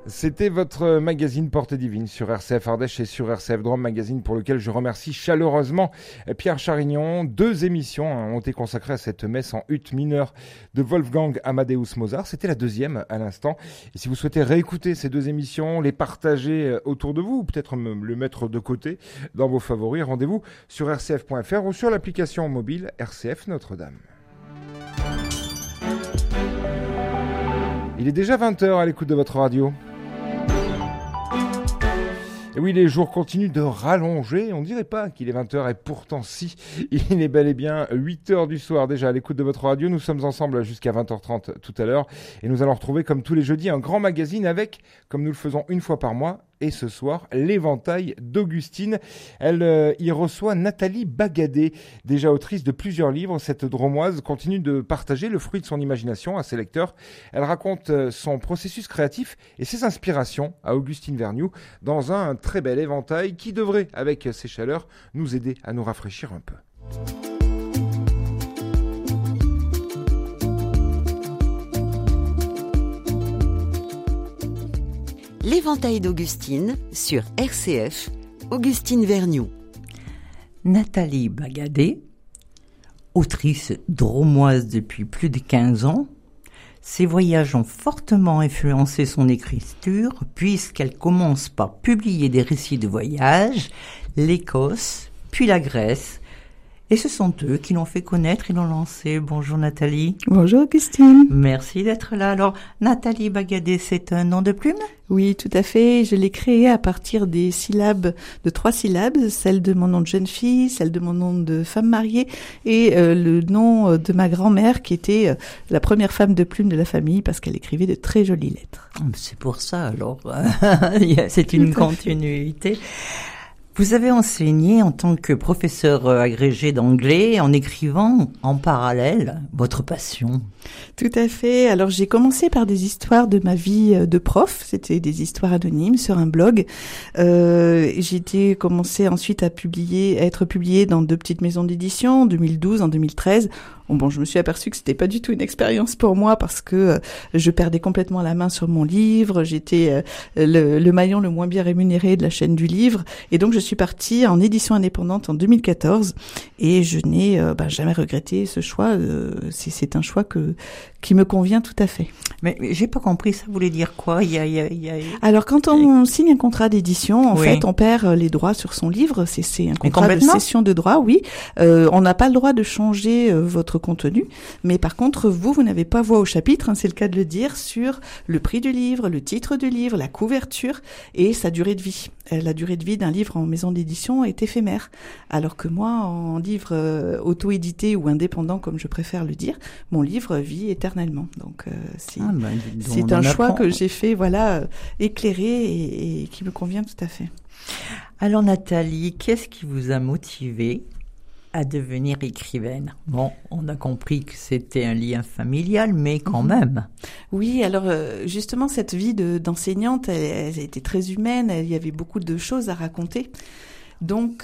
C'était votre magazine Portée Divine sur RCF Ardèche et sur RCF Drôme, magazine pour lequel je remercie chaleureusement Pierre Charignon. 2 émissions ont été consacrées à cette messe en ut mineure de Wolfgang Amadeus Mozart. C'était la 2e à l'instant. Et si vous souhaitez réécouter ces 2 émissions, les partager autour de vous, ou peut-être le mettre de côté dans vos favoris, rendez-vous sur rcf.fr ou sur l'application mobile RCF Notre-Dame. Il est déjà 20h à l'écoute de votre radio. Et oui, les jours continuent de rallonger. On ne dirait pas qu'il est 20h et pourtant si. Il est bel et bien 8h du soir déjà à l'écoute de votre radio. Nous sommes ensemble jusqu'à 20h30 tout à l'heure. Et nous allons retrouver comme tous les jeudis un grand magazine avec, comme nous le faisons une fois par mois, et ce soir, l'éventail d'Augustine. Elle y reçoit Nathalie Bagadé, déjà autrice de plusieurs livres. Cette Dromoise continue de partager le fruit de son imagination à ses lecteurs. Elle raconte son processus créatif et ses inspirations à Augustine Vergnoux dans un très bel éventail qui devrait, avec ses chaleurs, nous aider à nous rafraîchir un peu. L'éventail d'Augustine sur RCF, Augustine Vergnoux. Nathalie Bagadé, autrice dromoise depuis plus de 15 ans, ses voyages ont fortement influencé son écriture puisqu'elle commence par publier des récits de voyage, l'Écosse, puis la Grèce. Et ce sont eux qui l'ont fait connaître et l'ont lancé. Bonjour Nathalie. Bonjour Augustine. Merci d'être là. Alors, Nathalie Bagadé, c'est un nom de plume ? Oui, tout à fait. Je l'ai créé à partir des syllabes, de 3 syllabes, celle de mon nom de jeune fille, celle de mon nom de femme mariée et le nom de ma grand-mère qui était la première femme de plume de la famille parce qu'elle écrivait de très jolies lettres. C'est pour ça alors. C'est une continuité. Vous avez enseigné en tant que professeur agrégé d'anglais en écrivant en parallèle votre passion. Tout à fait. Alors j'ai commencé par des histoires de ma vie de prof. C'était des histoires anonymes sur un blog. J'ai commencé ensuite à être publiée dans 2 petites maisons d'édition, en 2012, en 2013. Bon, je me suis aperçue que c'était pas du tout une expérience pour moi parce que je perdais complètement la main sur mon livre. J'étais le maillon le moins bien rémunéré de la chaîne du livre. Et donc, je suis partie en édition indépendante en 2014 et je n'ai jamais regretté ce choix. C'est un choix qui me convient tout à fait. Mais j'ai pas compris, ça voulait dire quoi? Alors, quand on signe un contrat d'édition, en fait, on perd les droits sur son livre. C'est un contrat de cession de droits, oui. On n'a pas le droit de changer votre contenu, mais par contre, vous n'avez pas voix au chapitre, c'est le cas de le dire, sur le prix du livre, le titre du livre, la couverture et sa durée de vie. La durée de vie d'un livre en maison d'édition est éphémère, alors que moi, en livre auto-édité ou indépendant, comme je préfère le dire, mon livre vit éternellement. Donc, c'est un choix que j'ai fait, éclairé et qui me convient tout à fait. Alors Nathalie, qu'est-ce qui vous a motivé à devenir écrivaine? Bon, on a compris que c'était un lien familial, mais quand même. Oui, alors justement, cette vie d'enseignante, elle était très humaine, il y avait beaucoup de choses à raconter. Donc,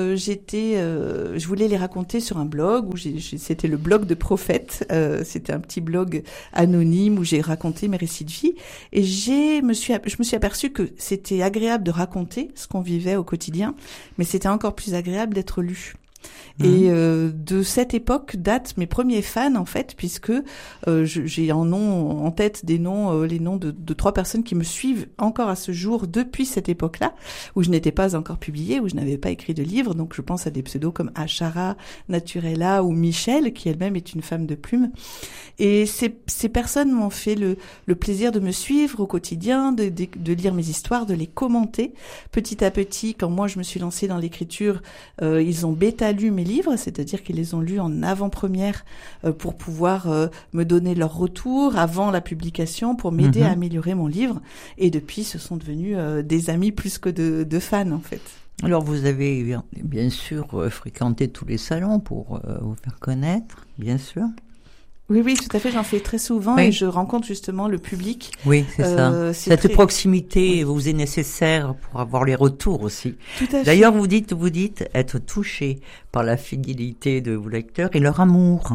je voulais les raconter sur un blog c'était le blog de Prophète. C'était un petit blog anonyme où j'ai raconté mes récits de vie. Et je me suis aperçue que c'était agréable de raconter ce qu'on vivait au quotidien, mais c'était encore plus agréable d'être lu. Et de cette époque datent mes premiers fans en fait, puisque j'ai en tête les noms de 3 personnes qui me suivent encore à ce jour depuis cette époque-là, où je n'étais pas encore publiée, où je n'avais pas écrit de livre. Donc je pense à des pseudos comme Achara, Naturella ou Michel, qui elle-même est une femme de plume. Et ces personnes m'ont fait le plaisir de me suivre au quotidien, de lire mes histoires, de les commenter. Petit à petit, quand moi je me suis lancée dans l'écriture, ils ont bêta-lu mes livres, c'est-à-dire qu'ils les ont lus en avant-première pour pouvoir me donner leur retour avant la publication, pour m'aider à améliorer mon livre. Et depuis, ce sont devenus des amis plus que de fans, en fait. Alors, vous avez bien sûr fréquenté tous les salons pour vous faire connaître, bien sûr. Oui, tout à fait, j'en fais très souvent et je rencontre justement le public. Oui, c'est ça. Cette proximité vous est nécessaire pour avoir les retours aussi. Tout à fait. D'ailleurs, vous dites être touché par la fidélité de vos lecteurs et leur amour.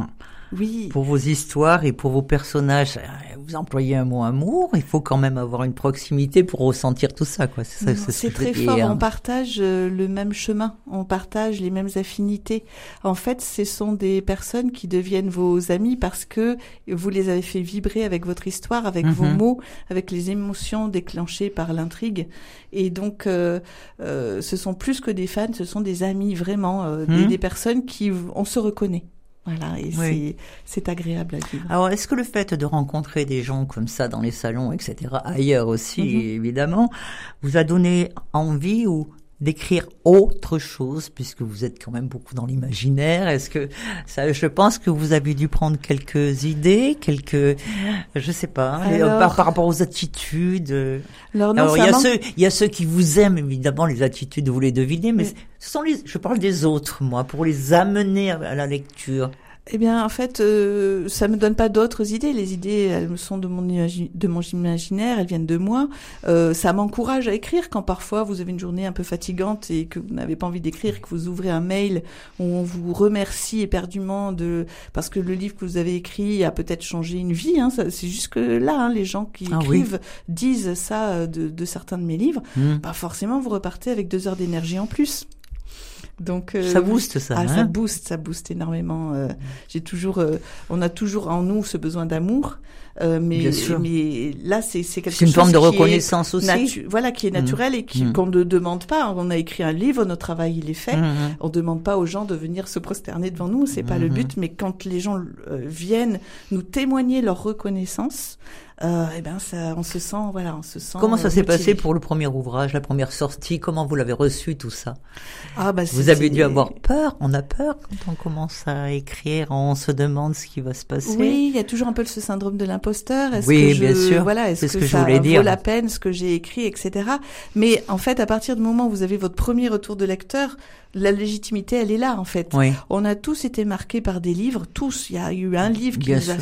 Oui. Pour vos histoires et pour vos personnages. Vous employez un mot amour, il faut quand même avoir une proximité pour ressentir tout ça, quoi. C'est très fort, on partage le même chemin, on partage les mêmes affinités. En fait, ce sont des personnes qui deviennent vos amis parce que vous les avez fait vibrer avec votre histoire, avec vos mots, avec les émotions déclenchées par l'intrigue. Et donc, ce sont plus que des fans, ce sont des amis, vraiment, des personnes qui, on se reconnaît. Voilà, et c'est agréable à vivre. Alors, est-ce que le fait de rencontrer des gens comme ça dans les salons, etc., ailleurs aussi, évidemment, vous a donné envie ou d'écrire autre chose, puisque vous êtes quand même beaucoup dans l'imaginaire? Est-ce que ça, je pense que vous avez dû prendre quelques idées, je sais pas, par rapport aux attitudes. Alors il y a ceux qui vous aiment, évidemment, les attitudes, vous les devinez, mais ce sont je parle des autres, moi, pour les amener à la lecture. Eh bien, en fait, ça me donne pas d'autres idées. Les idées, elles sont de mon imaginaire, elles viennent de moi. Ça m'encourage à écrire quand parfois vous avez une journée un peu fatigante et que vous n'avez pas envie d'écrire, que vous ouvrez un mail où on vous remercie éperdument parce que le livre que vous avez écrit a peut-être changé une vie. Hein, c'est jusque là, les gens qui écrivent disent ça de certains de mes livres. Bah forcément, vous repartez avec 2 heures d'énergie en plus. Donc ça booste ça. Ça booste énormément. On a toujours en nous ce besoin d'amour, mais là c'est quelque chose. C'est une forme de reconnaissance aussi. Voilà, qui est naturelle et qu'on ne demande pas. On a écrit un livre, notre travail il est fait. On demande pas aux gens de venir se prosterner devant nous, c'est pas le but. Mais quand les gens viennent nous témoigner leur reconnaissance. On se sent. Comment ça s'est passé pour le premier ouvrage, la première sortie? Comment vous l'avez reçu, tout ça? Vous avez dû avoir peur. On a peur quand on commence à écrire. On se demande ce qui va se passer. Oui, il y a toujours un peu ce syndrome de l'imposteur. Bien sûr. Voilà, est-ce que ça vaut la peine, ce que j'ai écrit, etc. Mais en fait, à partir du moment où vous avez votre premier retour de lecteur, la légitimité, elle est là, en fait. Oui. On a tous été marqués par des livres, tous. Il y a eu un livre qui nous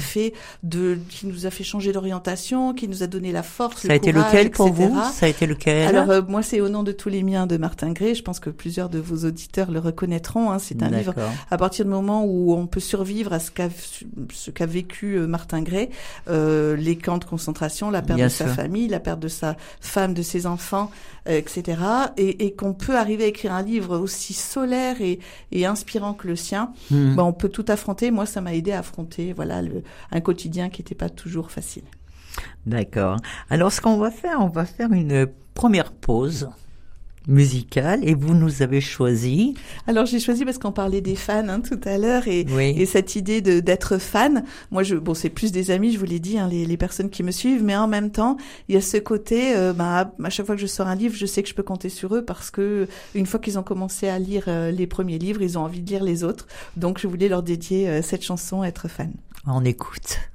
a fait changer d'orientation, qui nous a donné la force, ça a été lequel pour vous? Ça a été lequel? Alors, moi, c'est Au nom de tous les miens de Martin Gray. Je pense que plusieurs de vos auditeurs le reconnaîtront. Hein. C'est un livre, à partir du moment où on peut survivre à ce qu'a vécu Martin Gray, les camps de concentration, la perte de sa famille, la perte de sa femme, de ses enfants, etc. Et qu'on peut arriver à écrire un livre aussi solaire et inspirant que le sien, on peut tout affronter. Moi, ça m'a aidé à affronter un quotidien qui n'était pas toujours facile. D'accord. Alors, ce qu'on va faire, on va faire une première pause musicale et vous nous avez choisi. Alors j'ai choisi parce qu'on parlait des fans tout à l'heure et cette idée d'être fan. Moi c'est plus des amis, je vous l'ai dit, les personnes qui me suivent, mais en même temps il y a ce côté à chaque fois que je sors un livre, je sais que je peux compter sur eux parce que une fois qu'ils ont commencé à lire les premiers livres, ils ont envie de lire les autres. Donc je voulais leur dédier cette chanson, Être fan. On écoute.